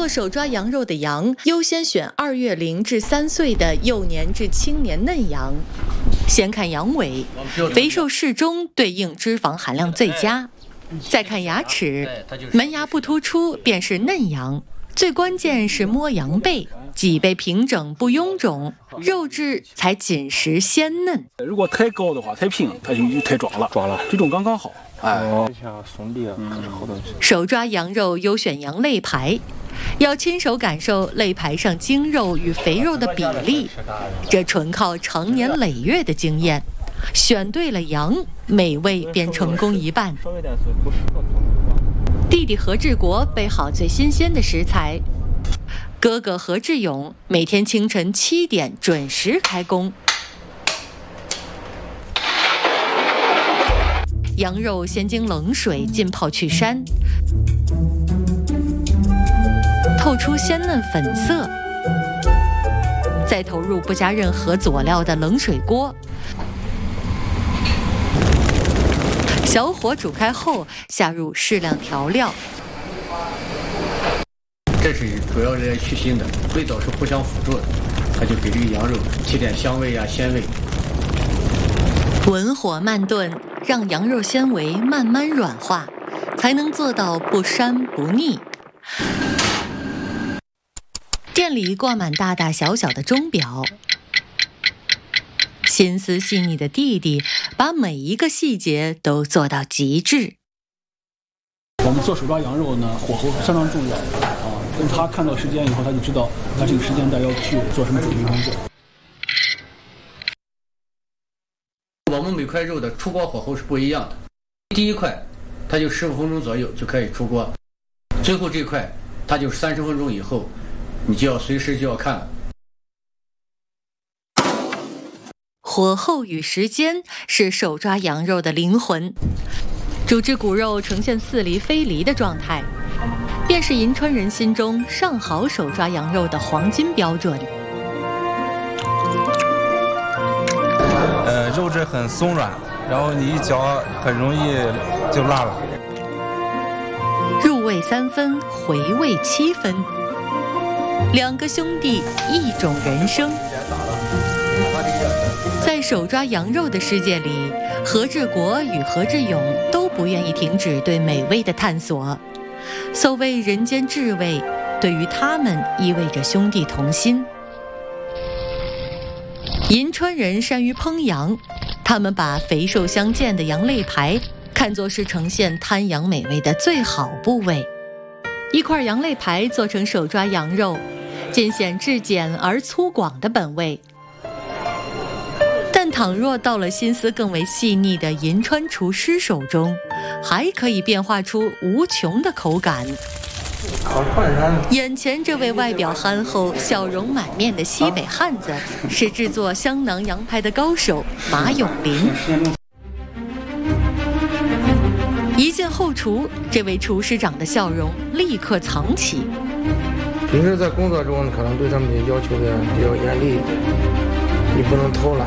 做手抓羊肉的羊，优先选2月0至3岁的幼年至青年嫩羊。先看羊尾，肥瘦适中，对应脂肪含量最佳。再看牙齿，门牙不突出便是嫩羊。最关键是摸羊背，脊背平整不臃肿，肉质才紧实鲜嫩。 如果太高的话，太平，它就太壮了，这种刚刚好。 像松臂啊，可是好东西。 手抓羊肉优选羊肋排，要亲手感受肋排上精肉与肥肉的比例，这纯靠长年累月的经验。选对了羊，美味便成功一半。弟弟何志国备好最新鲜的食材，哥哥何志勇每天清晨7点准时开工。羊肉先经冷水浸泡去膻，透出鲜嫩粉色，再投入不加任何佐料的冷水锅，小火煮开后下入适量调料。 这是主要是来去腥的，味道是互相辅助的，它就给这个羊肉提点香味啊、鲜味。 文火慢炖，让羊肉纤维慢慢软化，才能做到不膻不腻。店里挂满大大小小的钟表，心思细腻的弟弟把每一个细节都做到极致。 我们做手抓羊肉呢，火候相当重要啊。等他看到时间以后，他就知道他这个时间段要去做什么准备工作。 我们每块肉的出锅火候是不一样的，第一块它就15分钟左右就可以出锅，最后这块它就30分钟以后，你就要随时就要看了。 火候与时间是手抓羊肉的灵魂，主脂骨肉呈现似离非离的状态，便是银川人心中上好手抓羊肉的黄金标准。 肉质很松软，然后你一嚼很容易就辣了。 入味3分，回味7分。2个兄弟，一种人生。在手抓羊肉的世界里，何志国与何志勇都不愿意停止对美味的探索。所谓人间至味，对于他们意味着兄弟同心。银川人善于烹羊，他们把肥瘦相间的羊肋排看作是呈现滩羊美味的最好部位。一块羊肋排做成手抓羊肉，尽显至简而粗犷的本味。但倘若到了心思更为细腻的银川厨师手中，还可以变化出无穷的口感。眼前这位外表憨厚、笑容满面的西北汉子，是制作香囊羊排的高手马永林。一见后厨，这位厨师长的笑容立刻藏起。 平时在工作中可能对他们的要求的比较严厉一点，你不能偷懒。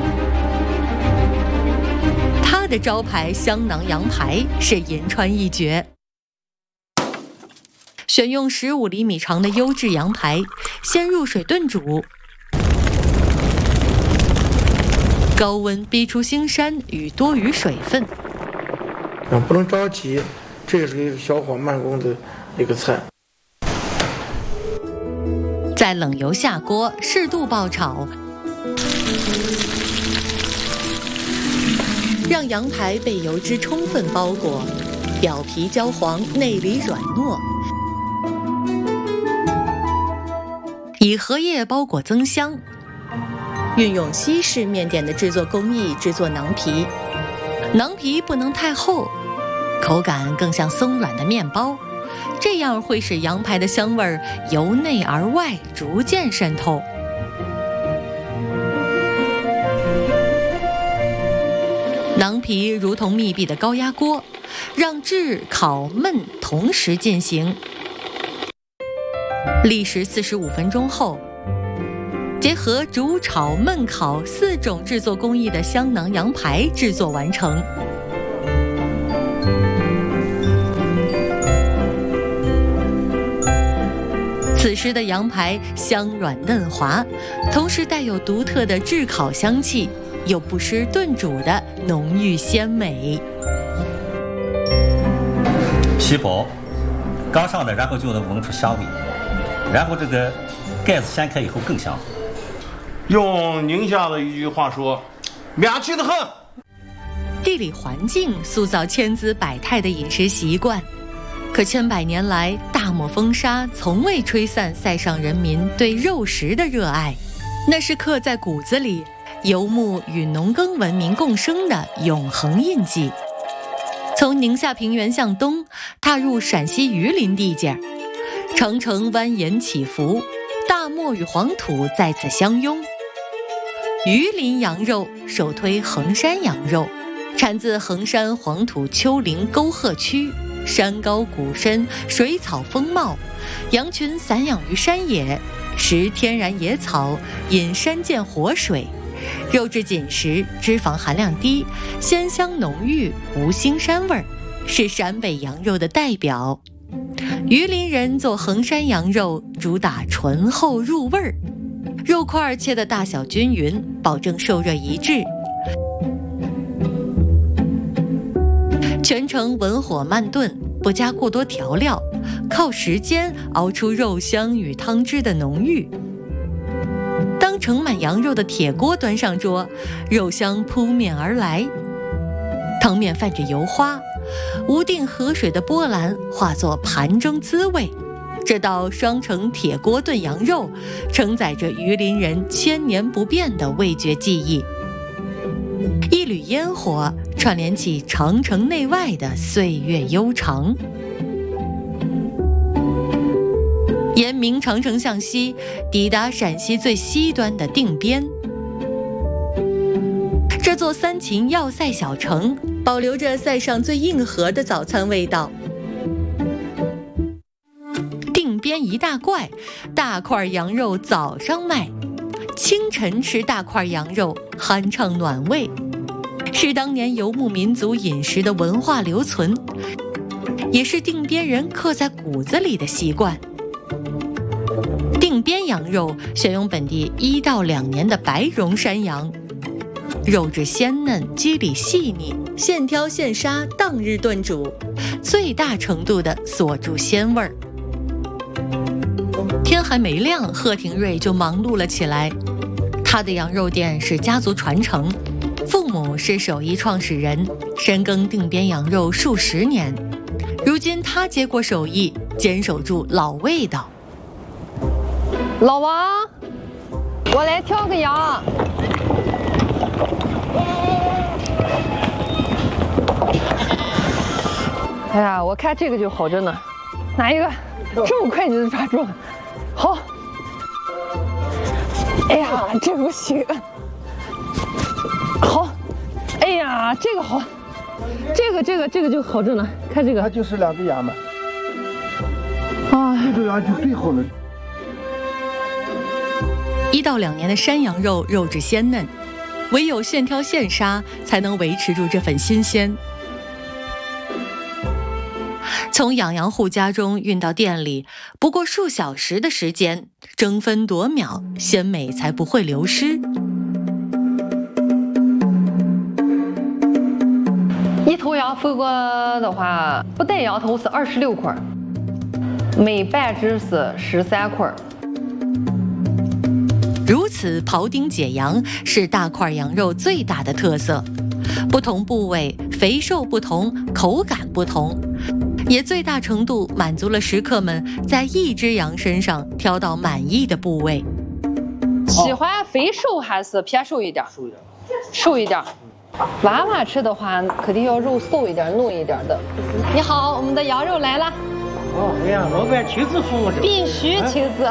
他的招牌香囊羊排是银川一绝。选用15厘米长的优质羊排，先入水炖煮，高温逼出腥膻与多余水分。 不能着急，这也是一个小火慢工的一个菜。 在冷油下锅，适度爆炒，让羊排被油脂充分包裹，表皮焦黄，内里软糯。以荷叶包裹增香，运用西式面点的制作工艺制作馕皮，馕皮不能太厚，口感更像松软的面包，这样会使羊排的香味由内而外逐渐渗透。馕皮如同密闭的高压锅，让炙、烤、焖同时进行。历时45分钟后，结合煮、炒、焖、烤4种制作工艺的香囊羊排制作完成。 时的羊排香软嫩滑，同时带有独特的炙烤香气，又不失炖煮的浓郁鲜美。 皮薄，刚上的，然后就能闻出香味，然后这个盖子掀开以后更香。 用宁夏的一句话说，面气得很。 地理环境塑造千姿百态的饮食习惯，可千百年来，大漠风沙从未吹散塞上人民对肉食的热爱，那是刻在骨子里，游牧与农耕文明共生的永恒印记。从宁夏平原向东，踏入陕西榆林地界，长城蜿蜒起伏，大漠与黄土在此相拥。榆林羊肉首推衡山羊肉，产自衡山黄土丘陵沟壑区，山高谷深，水草丰茂，羊群散养于山野，食天然野草，饮山涧活水，肉质紧实，脂肪含量低，鲜香浓郁，无腥膻味，是陕北羊肉的代表。榆林人做衡山羊肉主打醇厚入味儿，肉块切的大小均匀，保证受热一致。全程文火慢炖，不加过多调料，靠时间熬出肉香与汤汁的浓郁。当盛满羊肉的铁锅端上桌，肉香扑面而来，汤面泛着油花，无定河水的波澜化作盘中滋味。这道双层铁锅炖羊肉，承载着榆林人千年不变的味觉记忆。一缕烟火串联起长城内外的岁月悠长。沿明长城向西，抵达陕西最西端的定边。这座三秦要塞小城，保留着塞上最硬核的早餐味道。定边一大怪，大块羊肉早上卖，清晨吃大块羊肉，酣畅暖胃，是当年游牧民族饮食的文化留存，也是定边人刻在骨子里的习惯。定边羊肉选用本地1到2年的白绒山羊，肉质鲜嫩，肌理细腻，现挑现杀，当日炖煮，最大程度地锁住鲜味儿。天还没亮，贺廷瑞就忙碌了起来。他的羊肉店是家族传承，父母是手艺创始人，深耕定边羊肉数十年。如今他接过手艺，坚守住老味道。 老王，我来挑个羊。哎呀，我看这个就好着呢，哪一个这么快你就抓住了？好。哎呀，这不行。好。哎呀，这个好。这个就好着呢，看这个。 它就是2只羊嘛。 啊， 这只羊就最好了。 1到2年的山羊肉，肉质鲜嫩，唯有现挑现杀才能维持住这份新鲜。从养羊户家中运到店里，不过数小时的时间，争分夺秒，鲜美才不会流失。 一头羊分过的话，不带羊头是26块，每半只是13块。 如此庖丁解羊是大块羊肉最大的特色，不同部位肥瘦不同，口感不同，也最大程度满足了食客们在一只羊身上挑到满意的部位。 喜欢肥瘦还是偏瘦一点？瘦一点。娃娃吃的话，肯定要肉瘦一点、嫩一点的。你好，我们的羊肉来了。 哦，哎呀，老板亲自服务的。 必须亲自。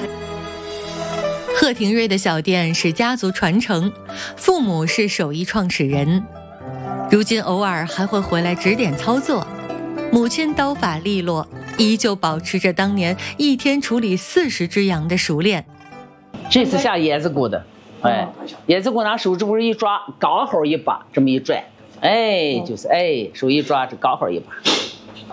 贺廷瑞的小店是家族传承，父母是手艺创始人，如今偶尔还会回来指点操作。母亲刀法利落，依旧保持着当年一天处理40只羊的熟练。 这是下椰子骨的，哎，椰子骨拿手指骨一抓，刚好一把，这么一拽，哎，就是哎，手一抓，这刚好一把。